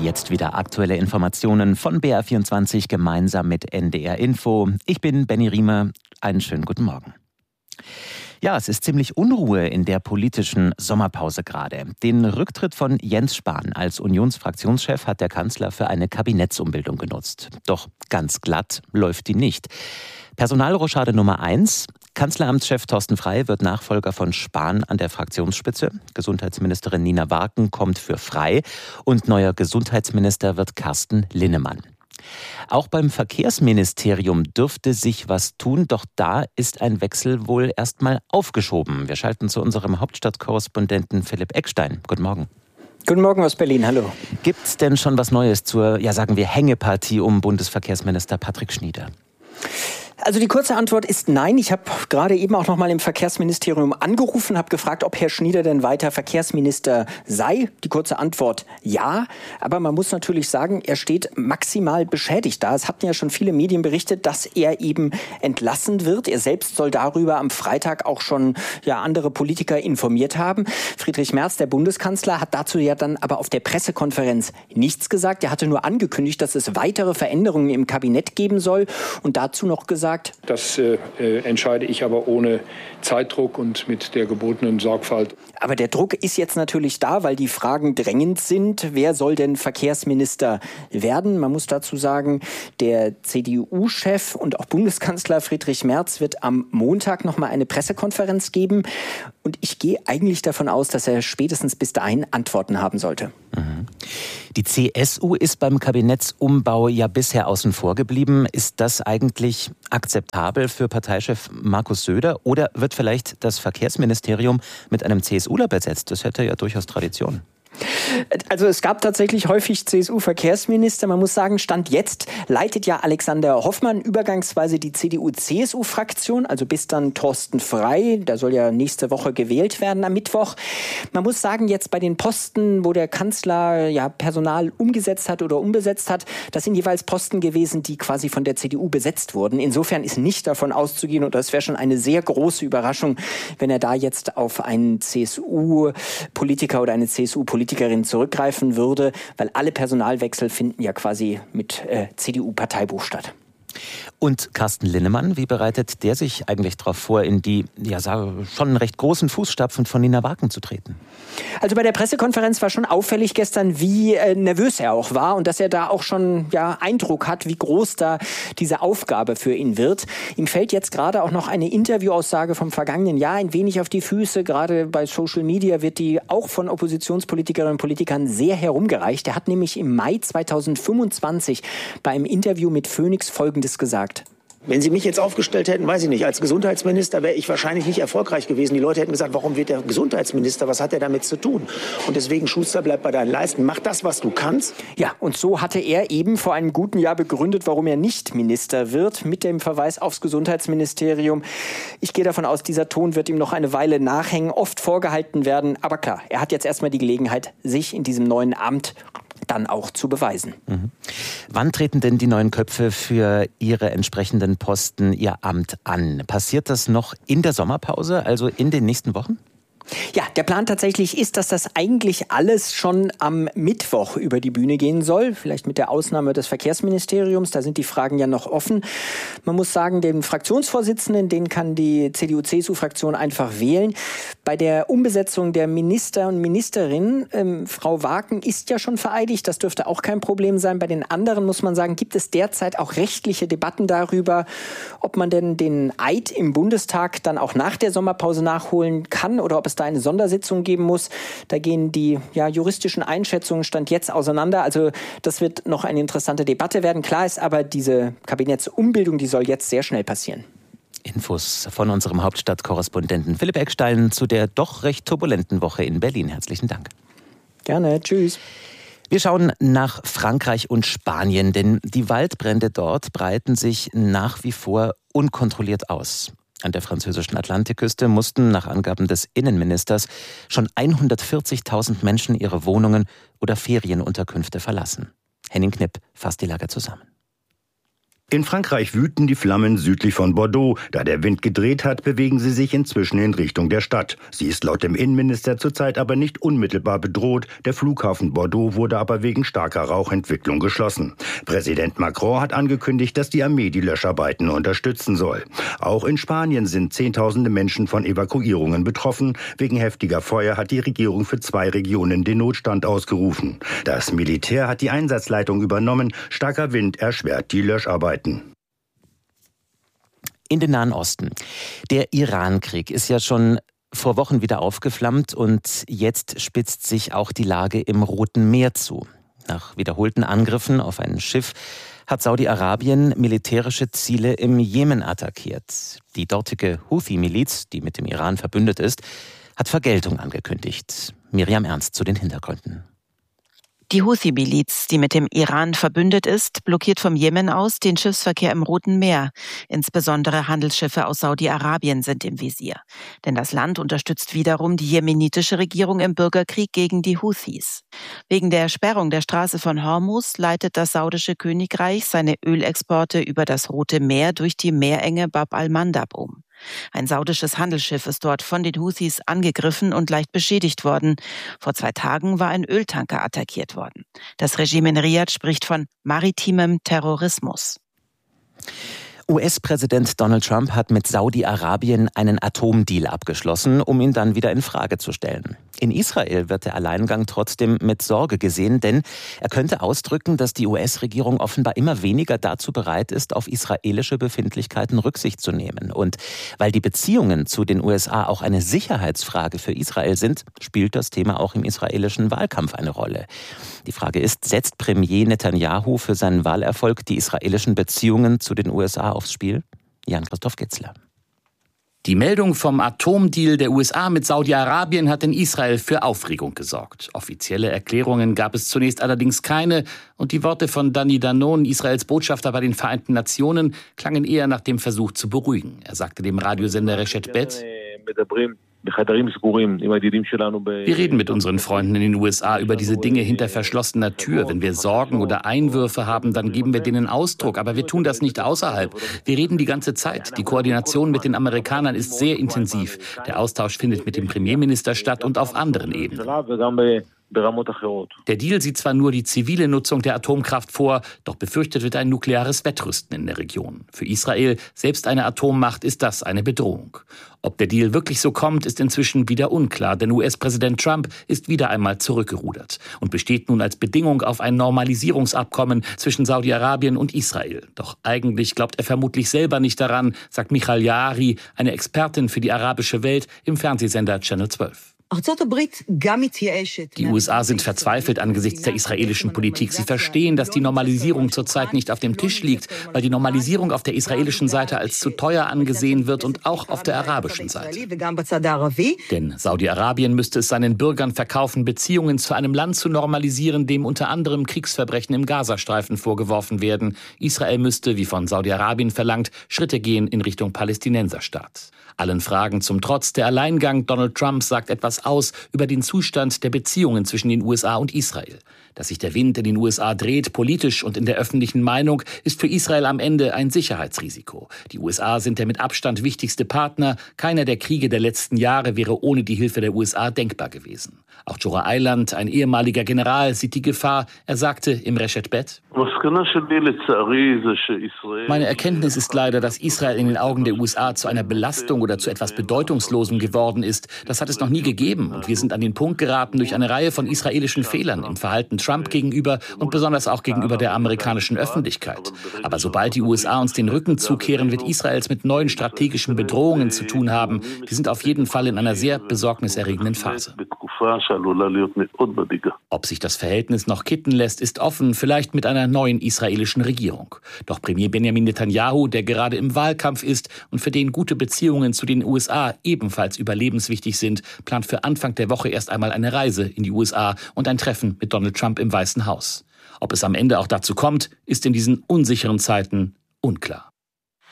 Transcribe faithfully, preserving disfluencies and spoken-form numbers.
Jetzt wieder aktuelle Informationen von B R vierundzwanzig gemeinsam mit N D R Info. Ich bin Benny Riemer. Einen schönen guten Morgen. Ja, es ist ziemlich Unruhe in der politischen Sommerpause gerade. Den Rücktritt von Jens Spahn als Unionsfraktionschef hat der Kanzler für eine Kabinettsumbildung genutzt. Doch ganz glatt läuft die nicht. Personalrochade Nummer eins. Kanzleramtschef Thorsten Frey wird Nachfolger von Spahn an der Fraktionsspitze. Gesundheitsministerin Nina Warken kommt für Frey und neuer Gesundheitsminister wird Carsten Linnemann. Auch beim Verkehrsministerium dürfte sich was tun, doch da ist ein Wechsel wohl erstmal aufgeschoben. Wir schalten zu unserem Hauptstadtkorrespondenten Philipp Eckstein. Guten Morgen. Guten Morgen aus Berlin, hallo. Gibt es denn schon was Neues zur, ja sagen wir, Hängepartie um Bundesverkehrsminister Patrick Schnieder? Also die kurze Antwort ist nein. Ich habe gerade eben auch noch mal im Verkehrsministerium angerufen, habe gefragt, ob Herr Schnieder denn weiter Verkehrsminister sei. Die kurze Antwort ja. Aber man muss natürlich sagen, er steht maximal beschädigt da. Es hatten ja schon viele Medien berichtet, dass er eben entlassen wird. Er selbst soll darüber am Freitag auch schon ja andere Politiker informiert haben. Friedrich Merz, der Bundeskanzler, hat dazu ja dann aber auf der Pressekonferenz nichts gesagt. Er hatte nur angekündigt, dass es weitere Veränderungen im Kabinett geben soll und dazu noch gesagt, Das äh, entscheide ich aber ohne Zeitdruck und mit der gebotenen Sorgfalt. Aber der Druck ist jetzt natürlich da, weil die Fragen drängend sind. Wer soll denn Verkehrsminister werden? Man muss dazu sagen, der C D U-Chef und auch Bundeskanzler Friedrich Merz wird am Montag noch mal eine Pressekonferenz geben. Und ich gehe eigentlich davon aus, dass er spätestens bis dahin Antworten haben sollte. Mhm. Die C S U ist beim Kabinettsumbau ja bisher außen vor geblieben. Ist das eigentlich akzeptabel für Parteichef Markus Söder? Oder wird vielleicht das Verkehrsministerium mit einem C S Uler besetzt? Das hätte ja durchaus Tradition. Also es gab tatsächlich häufig C S U-Verkehrsminister. Man muss sagen, Stand jetzt leitet ja Alexander Hoffmann übergangsweise die C D U-C S U-Fraktion, also bis dann Thorsten Frey, der soll ja nächste Woche gewählt werden am Mittwoch. Man muss sagen, jetzt bei den Posten, wo der Kanzler ja Personal umgesetzt hat oder umbesetzt hat, das sind jeweils Posten gewesen, die quasi von der C D U besetzt wurden. Insofern ist nicht davon auszugehen, und das wäre schon eine sehr große Überraschung, wenn er da jetzt auf einen C S U-Politiker oder eine C S U-Politikerin zurückgreifen würde, weil alle Personalwechsel finden ja quasi mit äh, C D U-Parteibuch statt. Und Carsten Linnemann, wie bereitet der sich eigentlich darauf vor, in die ja schon recht großen Fußstapfen von Nina Warken zu treten? Also bei der Pressekonferenz war schon auffällig gestern, wie äh, nervös er auch war und dass er da auch schon ja, Eindruck hat, wie groß da diese Aufgabe für ihn wird. Ihm fällt jetzt gerade auch noch eine Interviewaussage vom vergangenen Jahr ein wenig auf die Füße. Gerade bei Social Media wird die auch von Oppositionspolitikerinnen und Politikern sehr herumgereicht. Er hat nämlich im Mai zweitausendfünfundzwanzig bei einem Interview mit Phoenix Folgendes gesagt. Wenn Sie mich jetzt aufgestellt hätten, weiß ich nicht, als Gesundheitsminister wäre ich wahrscheinlich nicht erfolgreich gewesen. Die Leute hätten gesagt, warum wird der Gesundheitsminister, was hat er damit zu tun? Und deswegen, Schuster, bleib bei deinen Leisten, mach das, was du kannst. Ja, und so hatte er eben vor einem guten Jahr begründet, warum er nicht Minister wird, mit dem Verweis aufs Gesundheitsministerium. Ich gehe davon aus, dieser Ton wird ihm noch eine Weile nachhängen, oft vorgehalten werden. Aber klar, er hat jetzt erstmal die Gelegenheit, sich in diesem neuen Amt dann auch zu beweisen. Mhm. Wann treten denn die neuen Köpfe für ihre entsprechenden Posten ihr Amt an? Passiert das noch in der Sommerpause, also in den nächsten Wochen? Ja, der Plan tatsächlich ist, dass das eigentlich alles schon am Mittwoch über die Bühne gehen soll. Vielleicht mit der Ausnahme des Verkehrsministeriums, da sind die Fragen ja noch offen. Man muss sagen, den Fraktionsvorsitzenden, den kann die C D U-C S U-Fraktion einfach wählen. Bei der Umbesetzung der Minister und Ministerinnen, ähm, Frau Warken ist ja schon vereidigt, das dürfte auch kein Problem sein. Bei den anderen, muss man sagen, gibt es derzeit auch rechtliche Debatten darüber, ob man denn den Eid im Bundestag dann auch nach der Sommerpause nachholen kann oder ob es da eine Sondersitzung geben muss. Da gehen die ja, juristischen Einschätzungen Stand jetzt auseinander. Also das wird noch eine interessante Debatte werden. Klar ist aber, diese Kabinettsumbildung, die soll jetzt sehr schnell passieren. Infos von unserem Hauptstadtkorrespondenten Philipp Eckstein zu der doch recht turbulenten Woche in Berlin. Herzlichen Dank. Gerne, tschüss. Wir schauen nach Frankreich und Spanien, denn die Waldbrände dort breiten sich nach wie vor unkontrolliert aus. An der französischen Atlantikküste mussten nach Angaben des Innenministers schon hundertvierzigtausend Menschen ihre Wohnungen oder Ferienunterkünfte verlassen. Henning Knipp fasst die Lage zusammen. In Frankreich wüten die Flammen südlich von Bordeaux. Da der Wind gedreht hat, bewegen sie sich inzwischen in Richtung der Stadt. Sie ist laut dem Innenminister zurzeit aber nicht unmittelbar bedroht. Der Flughafen Bordeaux wurde aber wegen starker Rauchentwicklung geschlossen. Präsident Macron hat angekündigt, dass die Armee die Löscharbeiten unterstützen soll. Auch in Spanien sind Zehntausende Menschen von Evakuierungen betroffen. Wegen heftiger Feuer hat die Regierung für zwei Regionen den Notstand ausgerufen. Das Militär hat die Einsatzleitung übernommen. Starker Wind erschwert die Löscharbeiten. In den Nahen Osten. Der Iran-Krieg ist ja schon vor Wochen wieder aufgeflammt und jetzt spitzt sich auch die Lage im Roten Meer zu. Nach wiederholten Angriffen auf ein Schiff hat Saudi-Arabien militärische Ziele im Jemen attackiert. Die dortige Houthi-Miliz, die mit dem Iran verbündet ist, hat Vergeltung angekündigt. Miriam Ernst zu den Hintergründen. Die Houthi-Miliz, die mit dem Iran verbündet ist, blockiert vom Jemen aus den Schiffsverkehr im Roten Meer. Insbesondere Handelsschiffe aus Saudi-Arabien sind im Visier. Denn das Land unterstützt wiederum die jemenitische Regierung im Bürgerkrieg gegen die Houthis. Wegen der Sperrung der Straße von Hormuz leitet das saudische Königreich seine Ölexporte über das Rote Meer durch die Meerenge Bab al-Mandab um. Ein saudisches Handelsschiff ist dort von den Houthis angegriffen und leicht beschädigt worden. Vor zwei Tagen war ein Öltanker attackiert worden. Das Regime in Riad spricht von maritimem Terrorismus. U S-Präsident Donald Trump hat mit Saudi-Arabien einen Atomdeal abgeschlossen, um ihn dann wieder in Frage zu stellen. In Israel wird der Alleingang trotzdem mit Sorge gesehen, denn er könnte ausdrücken, dass die U S-Regierung offenbar immer weniger dazu bereit ist, auf israelische Befindlichkeiten Rücksicht zu nehmen. Und weil die Beziehungen zu den U S A auch eine Sicherheitsfrage für Israel sind, spielt das Thema auch im israelischen Wahlkampf eine Rolle. Die Frage ist, setzt Premier Netanyahu für seinen Wahlerfolg die israelischen Beziehungen zu den U S A aufs Spiel? Jan-Christoph Getzler. Die Meldung vom Atomdeal der U S A mit Saudi-Arabien hat in Israel für Aufregung gesorgt. Offizielle Erklärungen gab es zunächst allerdings keine. Und die Worte von Dani Danon, Israels Botschafter bei den Vereinten Nationen, klangen eher nach dem Versuch zu beruhigen. Er sagte dem Radiosender Reshet Bet: Wir reden mit unseren Freunden in den U S A über diese Dinge hinter verschlossener Tür. Wenn wir Sorgen oder Einwürfe haben, dann geben wir denen Ausdruck. Aber wir tun das nicht außerhalb. Wir reden die ganze Zeit. Die Koordination mit den Amerikanern ist sehr intensiv. Der Austausch findet mit dem Premierminister statt und auf anderen Ebenen. Der Deal sieht zwar nur die zivile Nutzung der Atomkraft vor, doch befürchtet wird ein nukleares Wettrüsten in der Region. Für Israel, selbst eine Atommacht, ist das eine Bedrohung. Ob der Deal wirklich so kommt, ist inzwischen wieder unklar, denn U S-Präsident Trump ist wieder einmal zurückgerudert und besteht nun als Bedingung auf ein Normalisierungsabkommen zwischen Saudi-Arabien und Israel. Doch eigentlich glaubt er vermutlich selber nicht daran, sagt Michal Yaari, eine Expertin für die arabische Welt im Fernsehsender Channel zwölf. Die U S A sind verzweifelt angesichts der israelischen Politik. Sie verstehen, dass die Normalisierung zurzeit nicht auf dem Tisch liegt, weil die Normalisierung auf der israelischen Seite als zu teuer angesehen wird und auch auf der arabischen Seite. Denn Saudi-Arabien müsste es seinen Bürgern verkaufen, Beziehungen zu einem Land zu normalisieren, dem unter anderem Kriegsverbrechen im Gazastreifen vorgeworfen werden. Israel müsste, wie von Saudi-Arabien verlangt, Schritte gehen in Richtung Palästinenserstaat. Allen Fragen zum Trotz, der Alleingang Donald Trumps sagt etwas aus über den Zustand der Beziehungen zwischen den U S A und Israel. Dass sich der Wind in den U S A dreht, politisch und in der öffentlichen Meinung, ist für Israel am Ende ein Sicherheitsrisiko. Die U S A sind der mit Abstand wichtigste Partner. Keiner der Kriege der letzten Jahre wäre ohne die Hilfe der U S A denkbar gewesen. Auch Jora Eiland, ein ehemaliger General, sieht die Gefahr. Er sagte im Reshet Bet: Meine Erkenntnis ist leider, dass Israel in den Augen der U S A zu einer Belastung oder zu etwas Bedeutungslosem geworden ist. Das hat es noch nie gegeben. Und wir sind an den Punkt geraten durch eine Reihe von israelischen Fehlern im Verhalten Trump gegenüber und besonders auch gegenüber der amerikanischen Öffentlichkeit. Aber sobald die U S A uns den Rücken zukehren, wird Israels mit neuen strategischen Bedrohungen zu tun haben. Wir sind auf jeden Fall in einer sehr besorgniserregenden Phase. Ob sich das Verhältnis noch kitten lässt, ist offen, vielleicht mit einer neuen israelischen Regierung. Doch Premier Benjamin Netanyahu, der gerade im Wahlkampf ist und für den gute Beziehungen zu den U S A ebenfalls überlebenswichtig sind, plant für Anfang der Woche erst einmal eine Reise in die U S A und ein Treffen mit Donald Trump im Weißen Haus. Ob es am Ende auch dazu kommt, ist in diesen unsicheren Zeiten unklar.